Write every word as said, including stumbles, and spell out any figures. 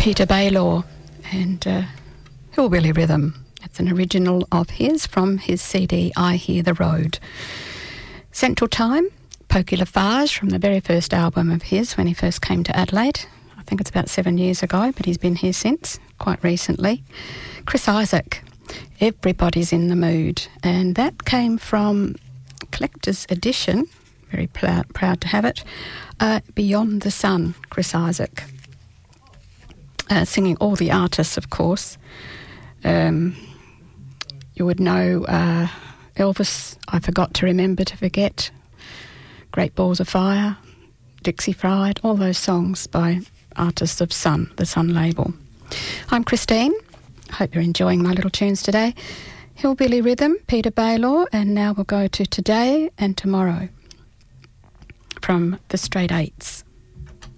Peter Baylor and uh, Hillbilly Rhythm. It's an original of his from his C D I Hear the Road. Central Time, Pokey Lafarge from the very first album of his when he first came to Adelaide. I think it's about seven years ago, but he's been here since, quite recently. Chris Isaak, Everybody's in the Mood. And that came from Collector's Edition, very pl- proud to have it, uh, Beyond the Sun, Chris Isaak. Uh, singing all the artists, of course. Um, you would know uh, Elvis, I Forgot to Remember to Forget, Great Balls of Fire, Dixie Fried, all those songs by artists of Sun, the Sun label. I'm Christine. I hope you're enjoying my little tunes today. Hillbilly Rhythm, Peter Baylor, and now we'll go to Today and Tomorrow from the Straight Eights.